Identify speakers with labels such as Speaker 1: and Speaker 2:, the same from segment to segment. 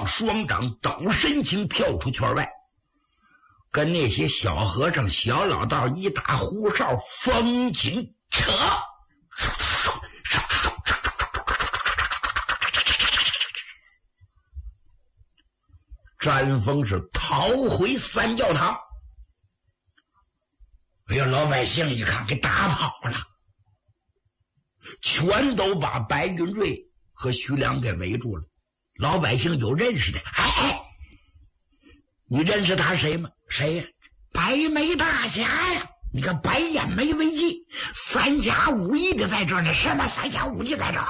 Speaker 1: 双掌抖身形跳出圈外，跟那些小和尚小老道一打胡哨，风紧扯，詹峰是逃回三教堂。哎呀，老百姓一看给打跑了，全都把白云瑞和徐良给围住了。老百姓有认识的，哎，你认识他谁吗？谁呀？白眉大侠呀！你看白眼眉为记，三侠五义的在这儿呢。什么三侠五义在这儿？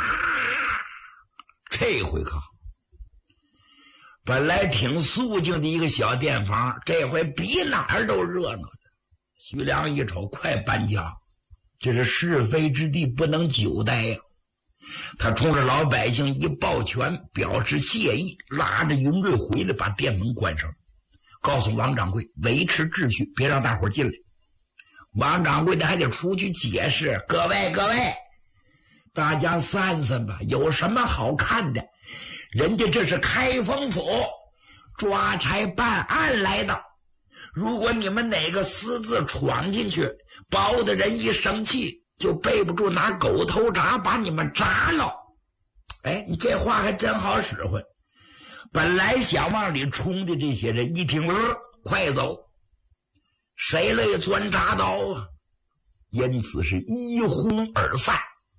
Speaker 1: 这回可好，本来挺肃静的一个小店房，这回比哪儿都热闹了。徐良一瞅，快搬家，这是是非之地，不能久待呀。他冲着老百姓一抱拳，表示谢意，拉着云瑞回来，把店门关上，告诉王掌柜维持秩序，别让大伙进来。王掌柜的还得出去解释，各位，大家散散吧，有什么好看的？人家这是开封府抓差办案来的，如果你们哪个私自闯进去，包的人一生气，就背不住拿狗头铡把你们铡了。哎，你这话还真好使唤。本来想往里冲的这些人一听，快走，谁乐意钻铡刀啊？因此是一哄而散。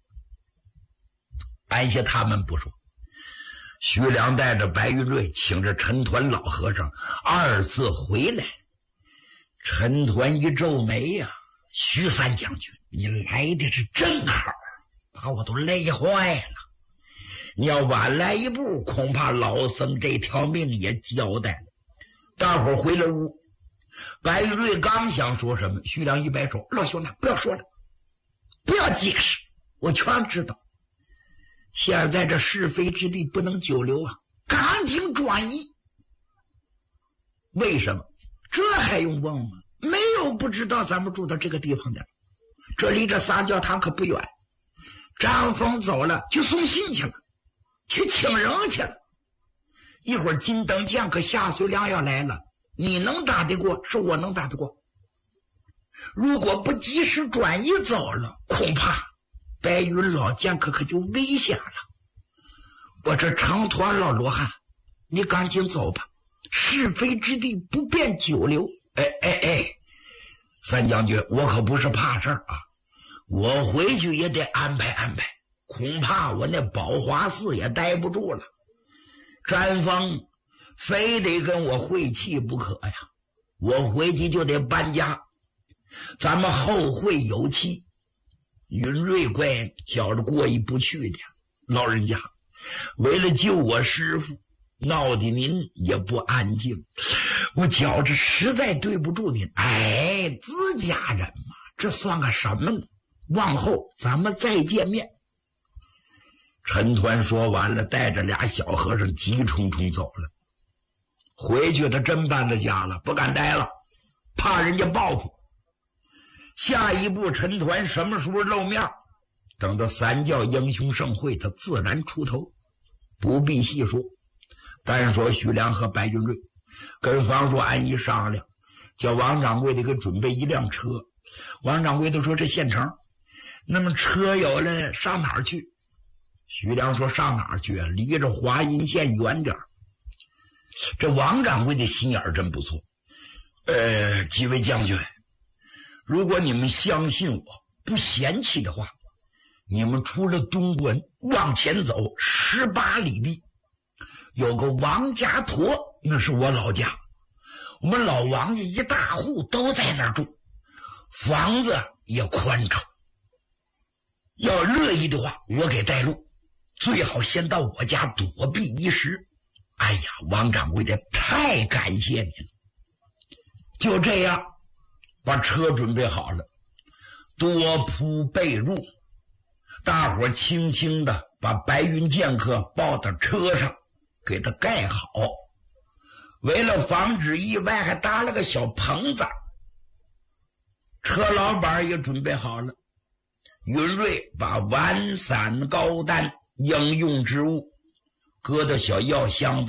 Speaker 1: 安下他们不说，徐良带着白云瑞请着陈团老和尚二次回来。陈团一皱眉呀，徐三将军，你来的是正好，把我都累坏了。你要晚来一步，恐怕老僧这条命也交代了。大伙回了屋，白云瑞刚想说什么，徐良一摆手，老兄弟不要说了，不要解释，我全知道。现在这是非之地不能久留啊，赶紧转移。为什么？这还用问吗？没有不知道咱们住到这个地方的，这离这三教堂可不远。张峰走了就送信去了，去请人去了。一会儿金灯将和夏随良要来了，你能打得过？是我能打得过。如果不及时转移走了，恐怕白云老将可就危险了。我这长团老罗汉，你赶紧走吧，是非之地不便久留。哎，三将军，我可不是怕事儿啊，我回去也得安排安排，恐怕我那宝华寺也待不住了。詹峰非得跟我会气不可呀，我回去就得搬家，咱们后会有期。云瑞怪觉着过意不去的，老人家为了救我师父，闹得您也不安静，我觉着实在对不住您。哎，自家人嘛，这算个什么呢？往后咱们再见面。陈团说完了，带着俩小和尚急冲冲走了。回去他真搬了家了，不敢待了，怕人家报复。下一步陈团什么时候露面？等到三教英雄盛会，他自然出头，不必细说。单说徐良和白云瑞跟房叔安一商量，叫王掌柜的给准备一辆车。王掌柜的说这现成，那么车有了上哪儿去？徐良说上哪儿去啊？离着华阴县远点。这王掌柜的心眼真不错。几位将军，如果你们相信我，不嫌弃的话，你们出了东关往前走18里地，有个王家坨，那是我老家，我们老王家一大户都在那儿住，房子也宽敞。要乐意的话，我给带路，最好先到我家躲避一时。哎呀，王掌柜的太感谢你了。就这样，把车准备好了，多铺被褥，大伙轻轻的把白云剑客抱到车上，给他盖好。为了防止意外，还搭了个小棚子。车老板也准备好了，云瑞把丸散膏丹应用之物搁到小药箱子